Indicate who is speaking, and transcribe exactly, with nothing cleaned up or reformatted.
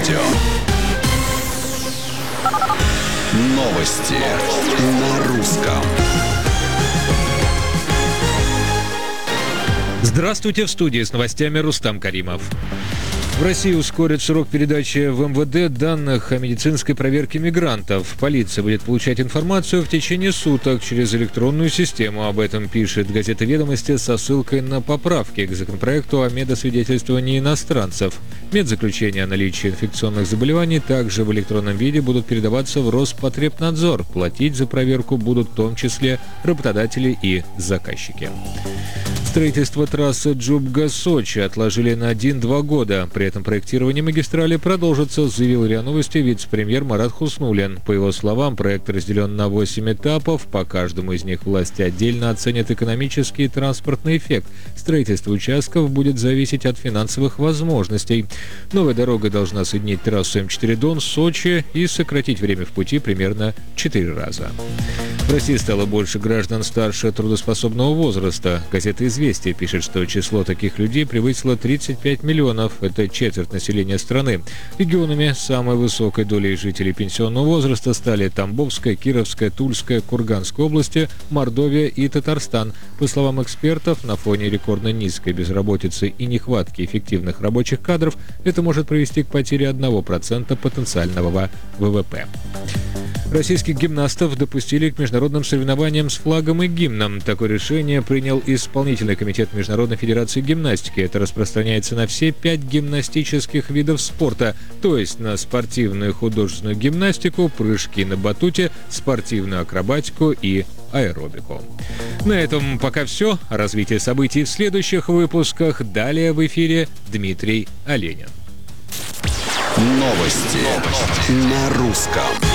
Speaker 1: радио. Новости на русском.
Speaker 2: Здравствуйте, в студии с новостями Рустам Каримов. В России ускорят срок передачи в эм вэ дэ данных о медицинской проверке мигрантов. Полиция будет получать информацию в течение суток через электронную систему. Об этом пишет газета «Ведомости» со ссылкой на поправки к законопроекту о медосвидетельствовании иностранцев. Медзаключения о наличии инфекционных заболеваний также в электронном виде будут передаваться в Роспотребнадзор. Платить за проверку будут в том числе работодатели и заказчики. Строительство трассы Джубга-Сочи отложили на один-два года. При этом проектирование магистрали продолжится, заявил РИА Новости вице-премьер Марат Хуснуллин. По его словам, проект разделен на восемь этапов. По каждому из них власти отдельно оценят экономический и транспортный эффект. Строительство участков будет зависеть от финансовых возможностей. Новая дорога должна соединить трассу эм четыре Дон с Сочи и сократить время в пути примерно в четыре раза. В России стало больше граждан старше трудоспособного возраста. Газета «Известия» пишет, что число таких людей превысило тридцать пять миллионов. Это четверть населения страны. Регионами с самой высокой долей жителей пенсионного возраста стали Тамбовская, Кировская, Тульская, Курганская области, Мордовия и Татарстан. По словам экспертов, на фоне рекордно низкой безработицы и нехватки эффективных рабочих кадров это может привести к потере одного процента потенциального вэ вэ пэ. Российских гимнастов допустили к международным соревнованиям с флагом и гимном. Такое решение принял Исполнительный комитет Международной федерации гимнастики. Это распространяется на все пять гимнастических видов спорта, то есть на спортивную и художественную гимнастику, прыжки на батуте, спортивную акробатику и аэробику. На этом пока все. О развитии событий в следующих выпусках. Далее в эфире Дмитрий Оленин.
Speaker 1: Новости на русском.